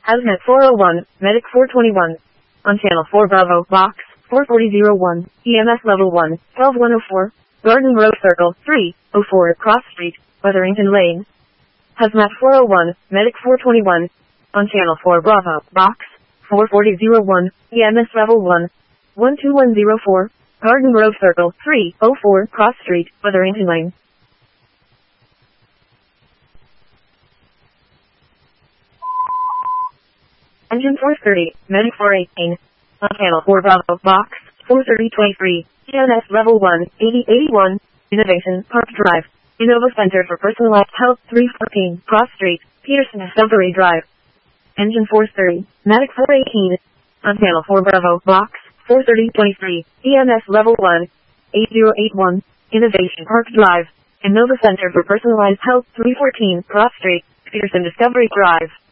Hazmat 401, Medic 421. On Channel 4 Bravo, Box 44001, EMS Level 1, 12104, Garden Grove Circle, 304 Cross Street, Wetherington Lane. Hazmat 401, Medic 421. On Channel 4 Bravo, Box 44001, EMS Level 1, 12104, Garden Grove Circle, 304 Cross Street, Wetherington Lane. Engine 430, Medic 418. On Channel 4 Bravo, Box 43023, EMS Level 1, 8081, Innovation Park Drive, Innova Center for Personalized Health, 314 Cross Street, Peterson Discovery Drive. Engine 430, Medic 418. On Channel 4 Bravo, Box 43023, EMS Level 1, 8081, Innovation Park Drive, Innova Center for Personalized Health, 314 Cross Street, Peterson Discovery Drive.